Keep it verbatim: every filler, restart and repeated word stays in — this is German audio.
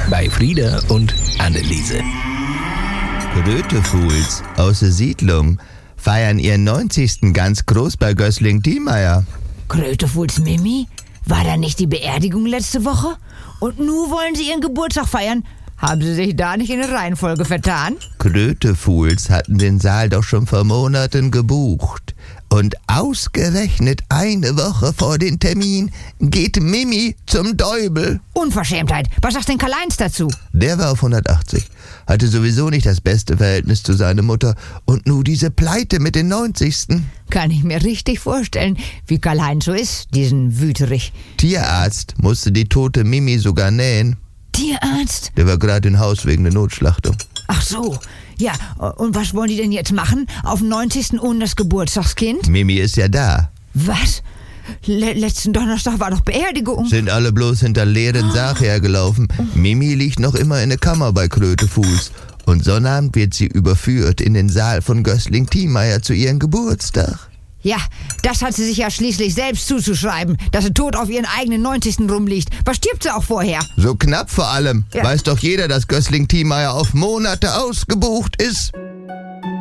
bei Frieda und Anneliese. Krötefuhls aus der Siedlung feiern ihren neunzigsten ganz groß bei Gößling-Diemeyer. Krötefuhls Mimi? War da nicht die Beerdigung letzte Woche? Und nun wollen sie ihren Geburtstag feiern? Haben sie sich da nicht in der Reihenfolge vertan? Krötefuhls hatten den Saal doch schon vor Monaten gebucht. Und ausgerechnet eine Woche vor dem Termin geht Mimi zum Deubel. Unverschämtheit. Was sagt denn Karl-Heinz dazu? Der war auf hundertachtzig, hatte sowieso nicht das beste Verhältnis zu seiner Mutter und nun diese Pleite mit den neunzigsten. Kann ich mir richtig vorstellen, wie Karl-Heinz so ist, diesen Wüterich. Tierarzt musste die tote Mimi sogar nähen. Tierarzt? Der war gerade im Haus wegen der Notschlachtung. Ach so. Ja, und was wollen die denn jetzt machen? Auf dem neunzigsten ohne das Geburtstagskind? Mimi ist ja da. Was? Le- letzten Donnerstag war doch Beerdigung. Sind alle bloß hinter leeren Sarg hergelaufen. Mimi liegt noch immer in der Kammer bei Krötefuß. Und Sonnabend wird sie überführt in den Saal von Gößling-Diemeyer zu ihrem Geburtstag. Ja, das hat sie sich ja schließlich selbst zuzuschreiben, dass sie tot auf ihren eigenen neunzigsten rumliegt. Was stirbt sie auch vorher? So knapp vor allem. Ja. Weiß doch jeder, dass Gößling-Diemeyer auf Monate ausgebucht ist.